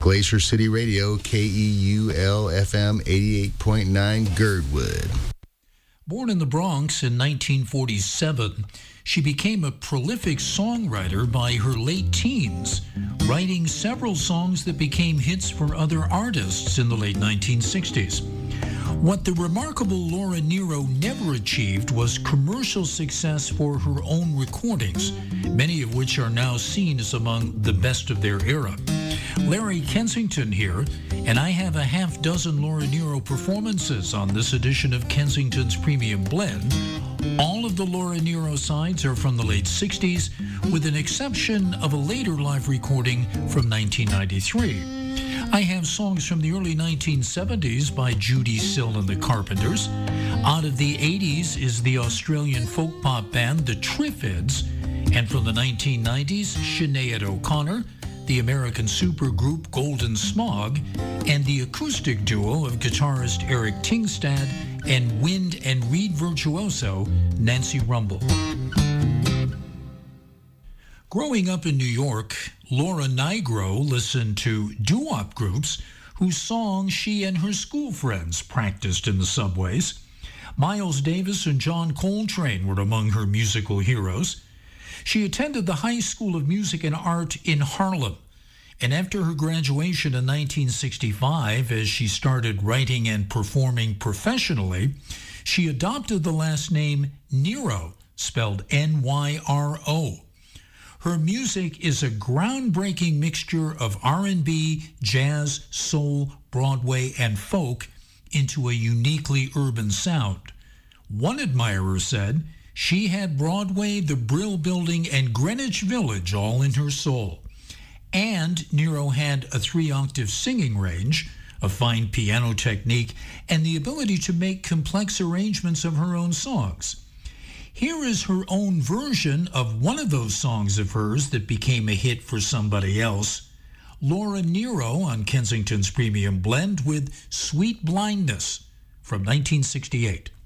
Glacier City Radio, KEUL-FM 88.9 Girdwood. Born in the Bronx in 1947, she became a prolific songwriter by her late teens, writing several songs that became hits for other artists in the late 1960s. What the remarkable Laura Nyro never achieved was commercial success for her own recordings, many of which are now seen as among the best of their era. Larry Kensington here, and I have a half dozen Laura Nyro performances on this edition of Kensington's Premium Blend. All of the Laura Nyro sides are from the late 60s, with an exception of a later live recording from 1993. I have songs from the early 1970s by Judy Sill and the Carpenters. Out of the 80s is the Australian folk pop band The Triffids, and from the 1990s, Sinead O'Connor, the American supergroup Golden Smog, and the acoustic duo of guitarist Eric Tingstad and wind and reed virtuoso Nancy Rumble. Growing up in New York, Laura Nyro listened to doo-wop groups whose songs she and her school friends practiced in the subways. Miles Davis and John Coltrane were among her musical heroes. She attended the High School of Music and Art in Harlem, and after her graduation in 1965, as she started writing and performing professionally, she adopted the last name Nyro, spelled N-Y-R-O. Her music is a groundbreaking mixture of R&B, jazz, soul, Broadway, and folk into a uniquely urban sound. One admirer said, "She had Broadway, the Brill Building, and Greenwich Village all in her soul." And Nyro had a 3-octave singing range, a fine piano technique, and the ability to make complex arrangements of her own songs. Here is her own version of one of those songs of hers that became a hit for somebody else. Laura Nyro on Kensington's Premium Blend with Sweet Blindness from 1968.